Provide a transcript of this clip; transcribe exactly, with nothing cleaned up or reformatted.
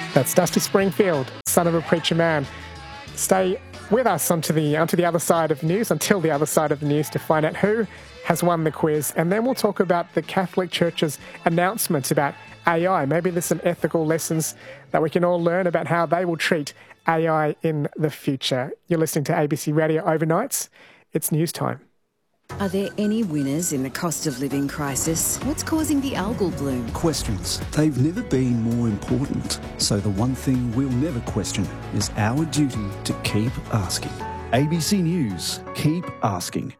That's Dusty Springfield, son of a preacher man. Stay with us onto the, onto the other side of the news, until the other side of the news, to find out who has won the quiz. And then we'll talk about the Catholic Church's announcement about A I. Maybe there's some ethical lessons that we can all learn about how they will treat A I in the future. You're listening to A B C Radio Overnights. It's news time. Are there any winners in the cost of living crisis? What's causing the algal bloom? Questions. They've never been more important. So the one thing we'll never question is our duty to keep asking. A B C News. Keep asking.